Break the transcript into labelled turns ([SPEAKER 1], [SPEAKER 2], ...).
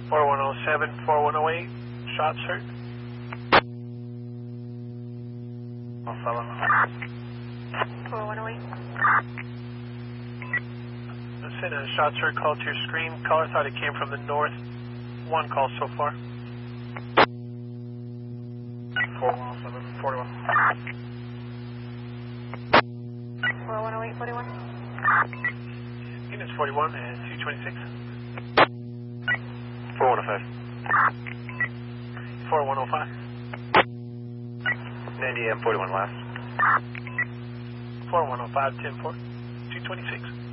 [SPEAKER 1] 4107, 4108, shots heard.
[SPEAKER 2] 4108.
[SPEAKER 1] Send a shots heard call to your screen. Caller thought it came from the north. One call so far. 4107, 41.
[SPEAKER 2] 4108, 41.
[SPEAKER 1] Units 41 and 226.
[SPEAKER 3] 4105.
[SPEAKER 1] 4105.
[SPEAKER 3] Nandy M41 last.
[SPEAKER 1] 4105, 10-4, 226.